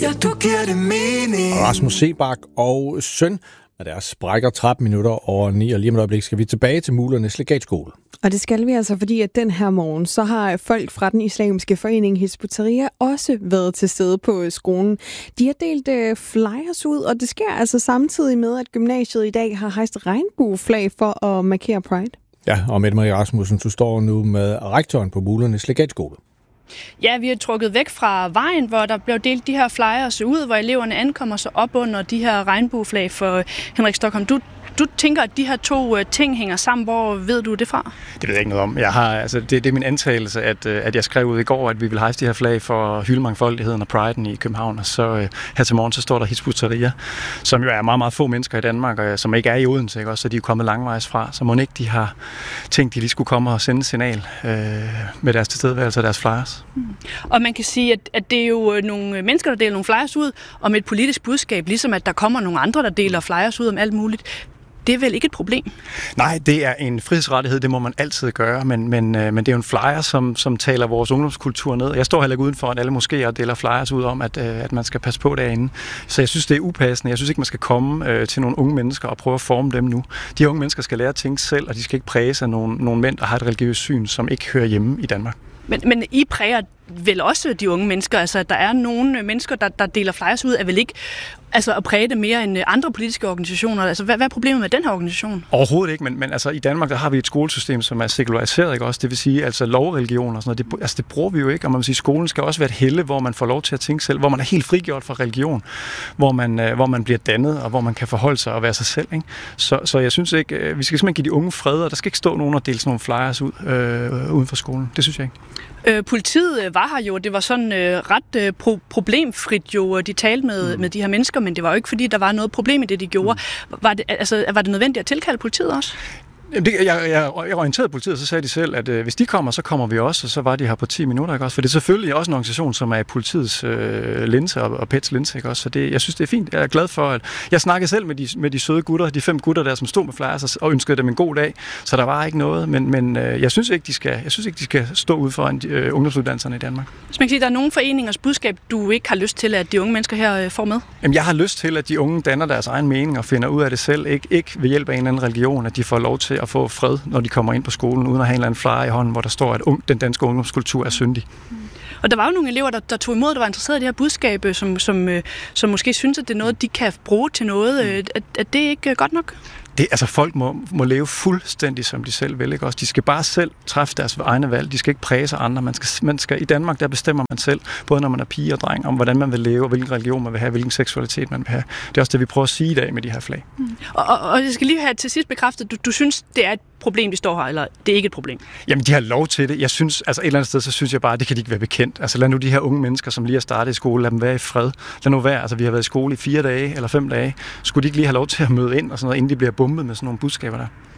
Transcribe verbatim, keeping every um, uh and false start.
Ja, du giver det mening. Rasmus Seebach og søn af deres sprækker tretten minutter over ni, og lige om et øjeblik skal vi tilbage til Mulernes Legatskole. Og det skal vi altså, fordi at den her morgen, så har folk fra den islamiske forening Hizb ut-Tahrir også været til stede på skolen. De har delt øh, flyers ud, og det sker altså samtidig med, at gymnasiet i dag har hejst regnbueflag for at markere Pride. Ja, og Mette Marie Rasmussen, du står nu med rektoren på Mulernes Legatskole. Ja, vi er trukket væk fra vejen, hvor der blev delt de her flyers ud, hvor eleverne ankommer sig op under de her regnbueflag for Henrik Stockholm. Du, du tænker, at de her to ting hænger sammen. Hvor ved du det fra? Det ved jeg ikke noget om. Jeg har, altså, det, det er min antagelse, at, at jeg skrev ud i går, at vi vil hejse de her flag for at hylde mangfoldigheden og priden i København. Og så uh, her til morgen, så står der Hizb ut-Tahrir, som jo er meget, meget få mennesker i Danmark, og som ikke er i Odense, ikke? Også, så de er kommet langvejs fra. Så må ikke de har tænkt, at de lige skulle komme og sende signal uh, med deres tilstedeværelse og deres flyers. Mm. Og man kan sige, at, at det er jo nogle mennesker, der deler nogle flyers ud om et politisk budskab, ligesom at der kommer nogle andre, der deler flyers ud om alt muligt. Det er vel ikke et problem? Nej, det er en frihedsrettighed, det må man altid gøre, men, men, men det er jo en flyer, som, som taler vores ungdomskultur ned. Jeg står heller ikke udenfor, at alle moskéer deler flyers ud om, at, at man skal passe på derinde. Så jeg synes, det er upassende. Jeg synes ikke, man skal komme øh, til nogle unge mennesker og prøve at forme dem nu. De unge mennesker skal lære at tænke selv, og de skal ikke præges af nogle, nogle mænd, der har et religiøst syn, som ikke hører hjemme i Danmark. Men, men I præger vel også de unge mennesker? Altså, der er nogle mennesker, der, der deler flyers ud, er vel ikke altså, at præge det mere end andre politiske organisationer? Altså, hvad, hvad er problemet med den her organisation? Overhovedet ikke, men, men altså, i Danmark der har vi et skolesystem, som er sekulariseret, ikke også? Det vil sige, altså lovreligion og sådan noget, det, altså, det bruger vi jo ikke, og man vil sige, skolen skal også være et helle, hvor man får lov til at tænke selv, hvor man er helt frigjort fra religion, hvor man, øh, hvor man bliver dannet, og hvor man kan forholde sig og være sig selv, ikke? Så, så jeg synes ikke, øh, vi skal simpelthen give de unge fred, og der skal ikke stå nogen og dele sådan nogle flyers ud øh, uden for skolen. Det synes jeg ikke. Øh, politiet var her jo, det var sådan øh, ret øh, pro- problemfrit jo, de talte med, mm. med de her mennesker, men det var jo ikke fordi, der var noget problem i det, de gjorde. Mm. Var det, altså, var det nødvendigt at tilkalde politiet også? Jamen det, jeg, jeg, jeg orienterede politiet, så sagde de selv, at øh, hvis de kommer, så kommer vi også, og så var de her på ti minutter, ikke også? For det er selvfølgelig også en organisation, som er i politiets øh, linse og, og P E T's linse, ikke også? Så det, jeg synes, det er fint. Jeg er glad for, at jeg snakkede selv med de, med de søde gutter, de fem gutter der, som stod med flyers og ønskede dem en god dag, så der var ikke noget, men, men øh, jeg synes ikke, de skal, jeg synes ikke, de skal stå ude foran øh, ungdomsuddannelserne i Danmark. Så man kan sige, at der er nogle foreningers budskab, du ikke har lyst til, at de unge mennesker her øh, får med? Jamen, jeg har lyst til, at de unge danner deres egen mening og finder ud af det selv, ikke, ikke ved hjælp af en eller anden religion, at de får lov til at få fred, når de kommer ind på skolen, uden at have en eller anden flyer i hånden, hvor der står, at den danske ungdomskultur er syndig. Mm. Og der var jo nogle elever, der, der tog imod, der var interesseret i det her budskab, som, som, som måske synes, at det er noget, de kan bruge til noget. Mm. Er, er det ikke godt nok? Det, altså folk må, må leve fuldstændig, som de selv vil, ikke også? De skal bare selv træffe deres egne valg. De skal ikke præge sig andre. Man skal, man skal, I Danmark, der bestemmer man selv, både når man er pige og dreng, om hvordan man vil leve, og hvilken religion man vil have, hvilken seksualitet man vil have. Det er også det, vi prøver at sige i dag med de her flag. Mm. Og, og, og jeg skal lige have til sidst bekræftet, du, du synes, det er et problem, de står her, eller det er ikke et problem? Jamen, de har lov til det. Jeg synes, altså et eller andet sted, så synes jeg bare, det kan de ikke være bekendt. Altså lad nu de her unge mennesker, som lige har startet i skole, lad dem være i fred. Lad nu være, altså vi har været i skole i fire dage eller fem dage. Skulle de ikke lige have lov til at møde ind, og sådan noget, inden de bliver bombet med sådan nogle budskaber der?